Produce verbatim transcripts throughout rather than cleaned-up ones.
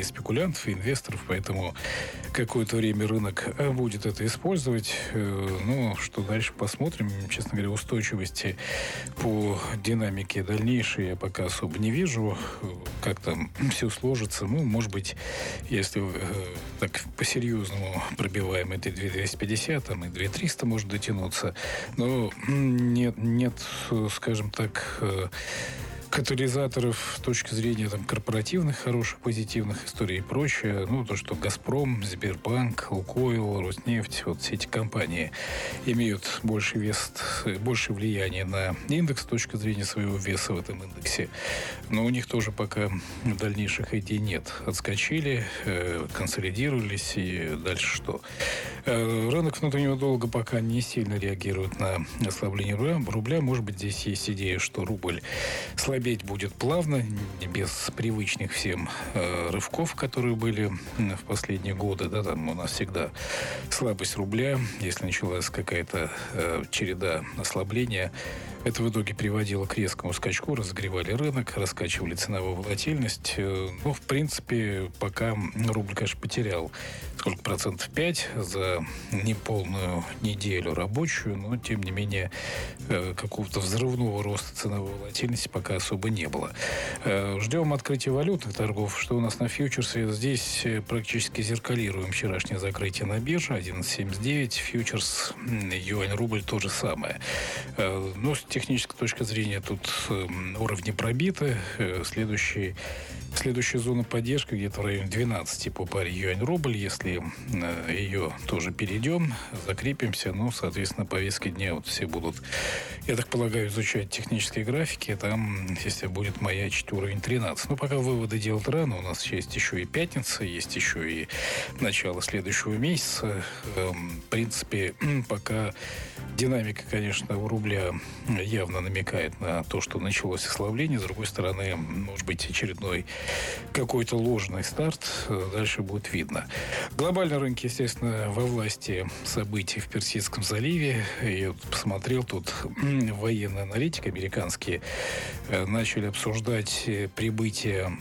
и спекулянтов, и инвесторов, поэтому какое-то время рынок будет это использовать. Ну, что дальше посмотрим. Честно говоря, устойчивости по динамике дальнейшей я пока особо не вижу. Как там все сложится. Ну, может быть, если так по-серьезному пробиваем эти две тысячи двести пятьдесят, там и две тысячи триста может дотянуться. Но нет, нет, скажем так, катализаторов с точки зрения там, корпоративных, хороших, позитивных историй и прочее. Ну, то, что «Газпром», Сбербанк, «Лукойл», «Роснефть», вот все эти компании имеют больше вес, больше влияния на индекс с точки зрения своего веса в этом индексе. Но у них тоже пока дальнейших идей нет. Отскочили, э, консолидировались, и дальше что? Э, рынок внутреннего долга пока не сильно реагирует на ослабление рубля. рубля. Может быть, здесь есть идея, что рубль слабее будет плавно, без привычных всем э, рывков, которые были в последние годы. Да, там у нас всегда слабость рубля. Если началась какая-то э, череда ослабления, это в итоге приводило к резкому скачку, разогревали рынок, раскачивали ценовую волатильность. Э, ну, в принципе, пока рубль, конечно, потерял сколько процентов? пять за неполную неделю рабочую, но, тем не менее, э, какого-то взрывного роста ценовой волатильности пока особо не было. Ждем открытия валютных торгов. Что у нас на фьючерсе? Здесь практически зеркалируем вчерашнее закрытие на бирже. одиннадцать семьдесят девять. Фьючерс, юань-рубль то же самое. Но с технической точки зрения тут уровни пробиты. Следующий, следующая зона поддержки где-то в районе двенадцати по паре юань-рубль. Если ее тоже перейдем, закрепимся, ну, соответственно, повестки дня вот все будут, я так полагаю, изучать технические графики. Там, если будет маячить уровень тринадцать. Но пока выводы делать рано. У нас есть еще и пятница, есть еще и начало следующего месяца. В принципе, пока динамика, конечно, у рубля явно намекает на то, что началось ослабление. С другой стороны, может быть, очередной какой-то ложный старт. Дальше будет видно. Глобальный рынок, естественно, во власти событий в Персидском заливе. Я вот посмотрел, тут военный аналитик американский начали обсуждать прибытие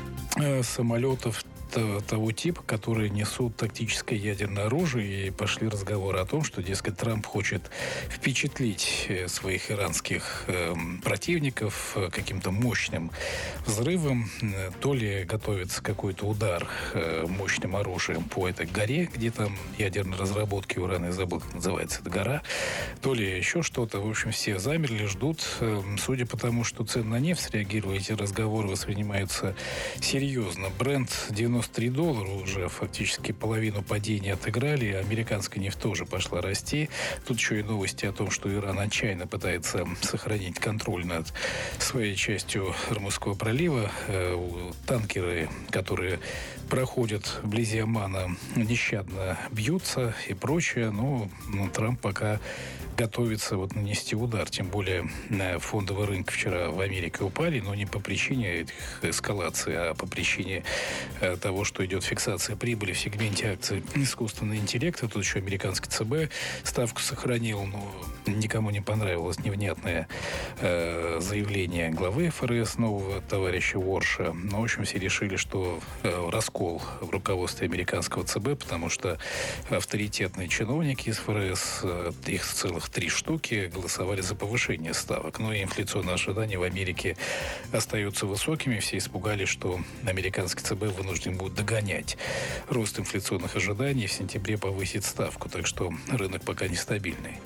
самолетов того типа, которые несут тактическое ядерное оружие, и пошли разговоры о том, что, дескать, Трамп хочет впечатлить своих иранских э, противников каким-то мощным взрывом. То ли готовится какой-то удар э, мощным оружием по этой горе, где там ядерные разработки урана, я забыл, как называется эта гора, то ли еще что-то. В общем, все замерли, ждут. Э, судя по тому, что цены на нефть среагировали, эти разговоры воспринимаются серьезно. Бренд девяносто три доллара уже фактически половину падения отыграли. Американская нефть тоже пошла расти. Тут еще и новости о том, что Иран отчаянно пытается сохранить контроль над своей частью Ормузского пролива. Танкеры, которые проходят вблизи Омана, нещадно бьются и прочее. Но, но Трамп пока готовится вот нанести удар. Тем более фондовый рынок вчера в Америке упали, но не по причине этих эскалаций, а по причине того, что идет фиксация прибыли в сегменте акций искусственного интеллекта. Тут еще американский ЦБ ставку сохранил, но никому не понравилось невнятное э, заявление главы ФРС, нового товарища Уорша. Ну, в общем, все решили, что э, раскол в руководстве американского ЦБ, потому что авторитетные чиновники из ФРС, э, их целых три штуки, голосовали за повышение ставок. Но и инфляционные ожидания в Америке остаются высокими. Все испугались, что американский ЦБ вынужден будет догонять рост инфляционных ожиданий, в сентябре повысить ставку. Так что рынок пока нестабильный.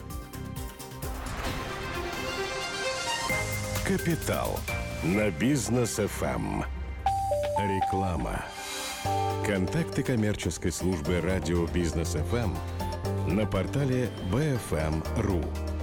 Капитал на Бизнес эф эм. Реклама. Контакты коммерческой службы радио Бизнес эф эм на портале би эф эм точка ру.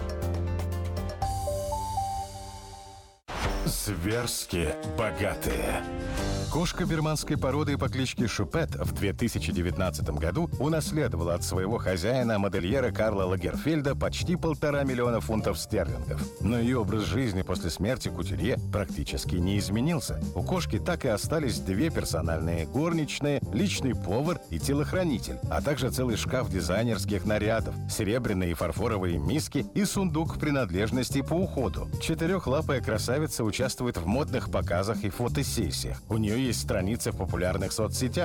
Зверски богатые. Кошка бирманской породы по кличке Шупет в две тысячи девятнадцатом году унаследовала от своего хозяина, модельера Карла Лагерфельда, почти полтора миллиона фунтов стерлингов. Но ее образ жизни после смерти кутюрье практически не изменился. У кошки так и остались две персональные горничные, личный повар и телохранитель, а также целый шкаф дизайнерских нарядов, серебряные и фарфоровые миски и сундук принадлежностей по уходу. Четырехлапая красавица участвует в модных показах и фотосессиях. У нее есть страницы в популярных соцсетях,